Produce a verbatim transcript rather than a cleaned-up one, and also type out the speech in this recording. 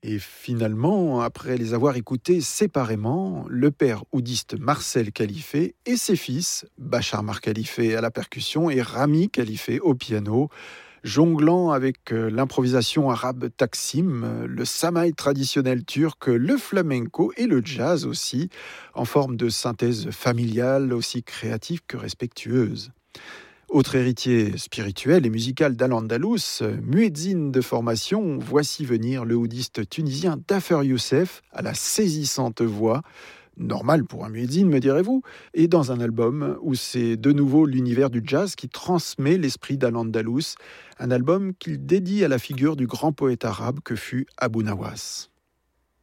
Et finalement, après les avoir écoutés séparément, le père oudiste Marcel Khalifé et ses fils, Bachar Mar Khalifé à la percussion et Rami Khalifé au piano, jonglant avec l'improvisation arabe taksim, le samaï traditionnel turc, le flamenco et le jazz aussi, en forme de synthèse familiale aussi créative que respectueuse. Autre héritier spirituel et musical d'Al-Andalus, muezzin de formation, voici venir le oudiste tunisien Dafer Youssef à la saisissante voix, normal pour un muezzin me direz-vous, et dans un album où c'est de nouveau l'univers du jazz qui transmet l'esprit d'Al-Andalus, un album qu'il dédie à la figure du grand poète arabe que fut Abou Nawas.